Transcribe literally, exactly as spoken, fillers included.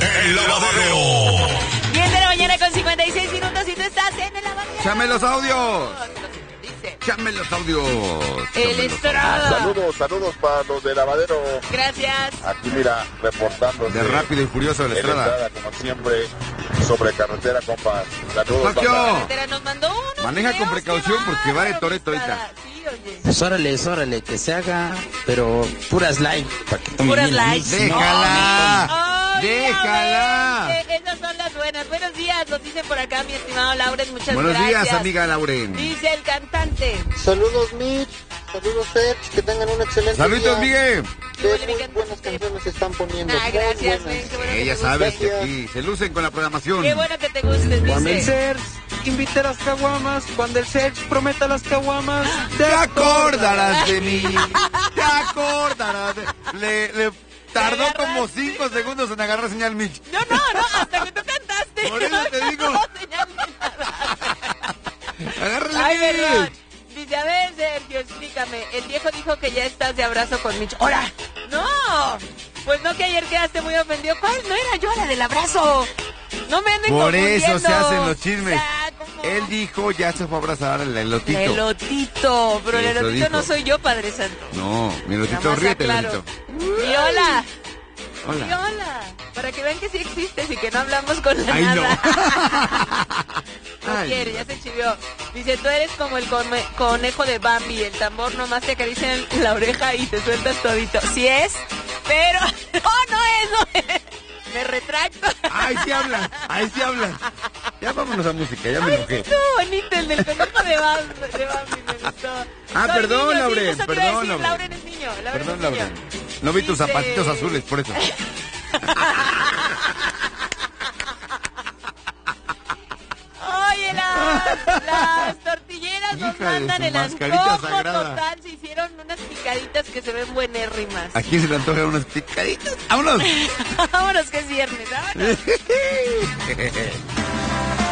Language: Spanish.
El Lavadero. diez de la mañana con cincuenta y seis minutos y tú estás en el Lavadero. ¡Chame los audios! Dice. ¡Chame los audios! El Estrada. Saludos, saludos para los de Lavadero. Gracias. Aquí mira, reportando. De Rápido y Furioso de la El Estrada. Estrada, como siempre, sobre carretera, compas. Saludos, Tokio. banda. Carretera nos mandó unos Maneja con videos, precaución qué porque va de bárbaro, Toretto Estrada. ahorita. Sí, oye. Pues órale, órale, que se haga, pero puras like, para que tome Puras bien likes. el mix, ¿no? ¡Déjala! Ay, ¡Déjala! Lauren, eh, esas son las buenas. Buenos días, nos dicen por acá, mi estimado Lauren, muchas Buenos gracias. días, amiga Lauren. Dice el cantante. Saludos, Mitch. Saludos, Serge. Que tengan un excelente Saludos, día. Miguel. Qué Qué bueno, muy mi buenas cantante. canciones están poniendo. Ah, muy gracias, buenas. men, qué bueno que Ella te sabe guste. que aquí se lucen con la programación. Qué bueno que te gustes, Cuando el dice. Serge invite a las caguamas, cuando el Serge prometa las caguamas, Te acordarás de mí. Te acordarás de... Le, le tardó agarraste. como cinco segundos en agarrar señal Mitch. No, no, no, hasta que tú cantaste. Por eso te digo. No, señal de nada. Agárrale. Ay, verdad. Dice, a ver, Sergio, explícame. El viejo dijo que ya estás de abrazo con Mitch. ¡Hora! ¡No! Pues no, que ayer quedaste muy ofendido. ¿Cuál? No era yo la del abrazo. No me anden Por eso confundiendo. se hacen los chismes. O sea, ¿cómo? Él dijo, ya se fue a abrazar al elotito. El elotito. Pero el Eso elotito no dijo. soy yo, Padre Santo. No, mi Nada elotito, más ríete, aclaro. elotito. Y hola. Y Hola. hola. Para que vean que sí existes y que no hablamos con la Ay, no. nada. No Ay, quiere, ya se chivió. Dice, tú eres como el come- conejo de Bambi. El tambor nomás te acaricia en la oreja y te sueltas todito. Sí es, pero... No, no es, no es. Me retracto. Ahí sí hablan, ahí sí hablan. Ya vámonos a música, ya me Ay, enojé. estuvo bonito el del conejo de Bambi, de Bambi, me gustó. Ah, Soy perdón, niño, sí, Lauren, eso te iba a perdón, decir, Lauren. Lauren es niño, Lauren Perdón, es niño. Lauren. No vi tus Dice- zapatitos azules, por eso. Oye, las, las tortilleras nos Hija de mandan su el mascarita antojo sagrada. total. Se hicieron unas picaditas que se ven buenérrimas. ¿A quién se le antojan unas picaditas? ¡Vámonos! Vámonos que es viernes, vámonos.